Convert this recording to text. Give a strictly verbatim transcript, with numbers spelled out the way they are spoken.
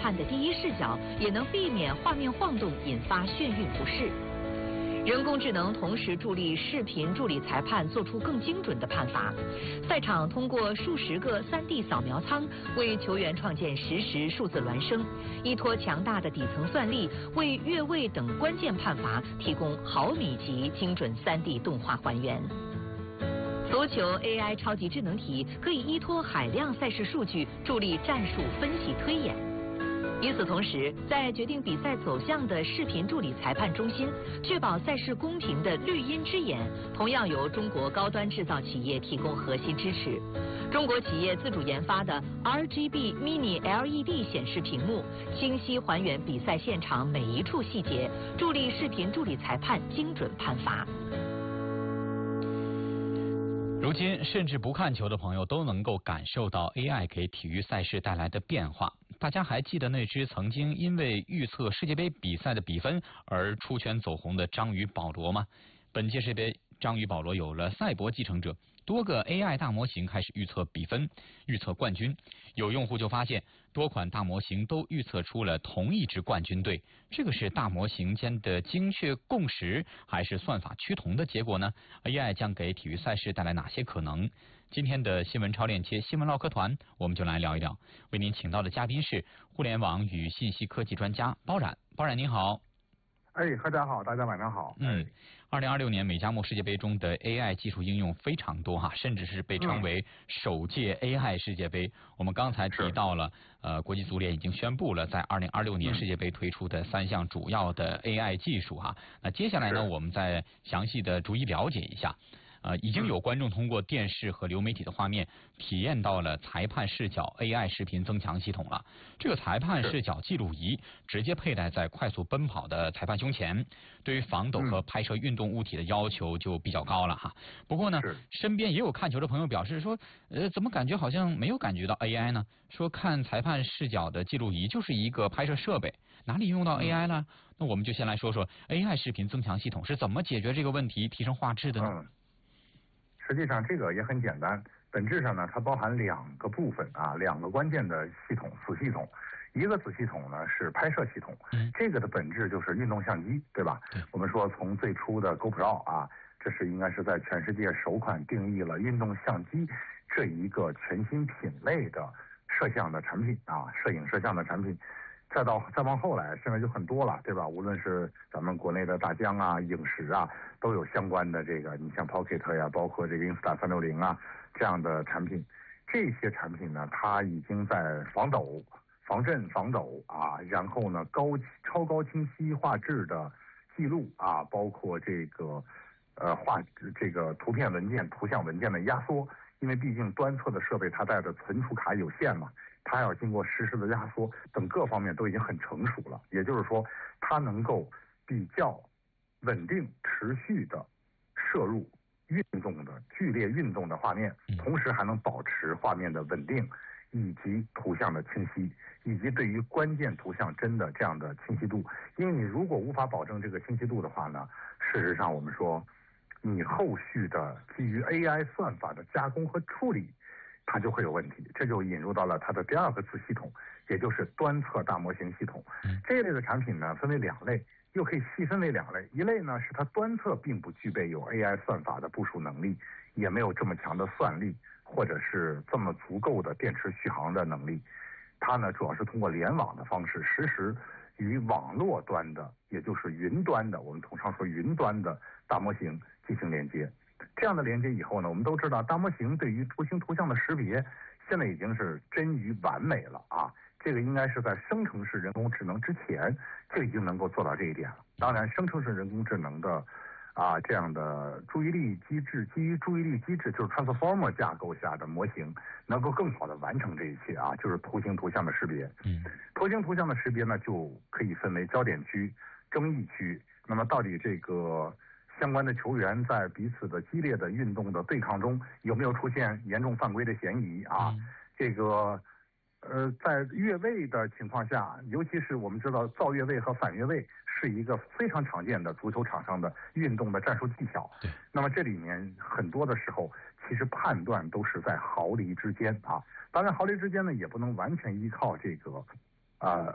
判的第一视角，也能避免画面晃动引发眩晕不适。人工智能同时助力视频助理裁判做出更精准的判罚。赛场通过数十个 三 D 扫描舱为球员创建实时数字孪生，依托强大的底层算力，为越位等关键判罚提供毫米级精准 三 D 动画还原。足球 A I 超级智能体可以依托海量赛事数据助力战术分析推演。与此同时，在决定比赛走向的视频助理裁判中心，确保赛事公平的绿茵之眼，同样由中国高端制造企业提供核心支持。中国企业自主研发的 R G B Mini L E D 显示屏幕，清晰还原比赛现场每一处细节，助力视频助理裁判精准判罚。 如今，甚至不看球的朋友都能够感受到 A I 给体育赛事带来的变化。大家还记得那只曾经因为预测世界杯比赛的比分而出圈走红的章鱼保罗吗？本届世界杯，章鱼保罗有了赛博继承者，多个 A I 大模型开始预测比分、预测冠军。有用户就发现，多款大模型都预测出了同一支冠军队。这个是大模型间的精确共识，还是算法趋同的结果呢？ A I 将给体育赛事带来哪些可能？今天的新闻超链接新闻唠嗑团，我们就来聊一聊。为您请到的嘉宾是互联网与信息科技专家包冉。包冉您好。 哎，大家好，大家晚上好。 嗯，二零二六年美加墨世界杯中的 A I 技术应用非常多哈，甚至是被称为首届 A I 世界杯。嗯、我们刚才提到了，呃，国际足联已经宣布了在二零二六年世界杯推出的三项主要的 A I 技术哈。那接下来呢，我们再详细的逐一了解一下。呃，已经有观众通过电视和流媒体的画面体验到了裁判视角 A I 视频增强系统了。这个裁判视角记录仪直接佩戴在快速奔跑的裁判胸前，对于防抖和拍摄运动物体的要求就比较高了哈。不过呢，身边也有看球的朋友表示说，呃，怎么感觉好像没有感觉到 A I 呢？说看裁判视角的记录仪就是一个拍摄设备，哪里用到 A I 呢？那我们就先来说说 A I 视频增强系统是怎么解决这个问题、提升画质的呢？ 嗯实际上这个也很简单，本质上呢，它包含两个部分啊，两个关键的系统子系统。一个子系统呢是拍摄系统，嗯、这个的本质就是运动相机，对吧？对我们说从最初的 GoPro 啊，这是应该是在全世界首款定义了运动相机这一个全新品类的摄像的产品啊，摄影摄像的产品。再到再往后来，现在就很多了，对吧？无论是咱们国内的大疆啊、影视啊，都有相关的这个，你像 Pocket 呀，包括这个 Insta 三六零啊这样的产品。这些产品呢，它已经在防抖、防震、防抖啊，然后呢高超高清晰画质的记录啊，包括这个呃画这个图片文件、图像文件的压缩，因为毕竟端侧的设备它带的存储卡有限嘛。它要经过实时的压缩等各方面都已经很成熟了，也就是说，它能够比较稳定、持续的摄入运动的剧烈运动的画面，同时还能保持画面的稳定，以及图像的清晰，以及对于关键图像真的这样的清晰度。因为你如果无法保证这个清晰度的话呢，事实上我们说，你后续的基于 A I 算法的加工和处理，它就会有问题，这就引入到了它的第二个子系统，也就是端侧大模型系统。这一类的产品呢，分为两类，又可以细分为两类。一类呢是它端侧并不具备有 A I 算法的部署能力，也没有这么强的算力，或者是这么足够的电池续航的能力。它呢主要是通过联网的方式，实时与网络端的，也就是云端的，我们通常说云端的大模型进行连接。这样的连接以后呢，我们都知道大模型对于图形图像的识别现在已经是臻于完美了啊，这个应该是在生成式人工智能之前就已经能够做到这一点了。当然生成式人工智能的啊这样的注意力机制，基于注意力机制就是 Transformer 架构下的模型能够更好的完成这一切啊，就是图形图像的识别。嗯，图形图像的识别呢就可以分为焦点区、争议区。那么到底这个相关的球员在彼此的激烈的运动的对抗中有没有出现严重犯规的嫌疑啊？嗯、这个呃，在越位的情况下，尤其是我们知道造越位和反越位是一个非常常见的足球场上的运动的战术技巧。对，那么这里面很多的时候，其实判断都是在毫厘之间啊。当然，毫厘之间呢，也不能完全依靠这个。呃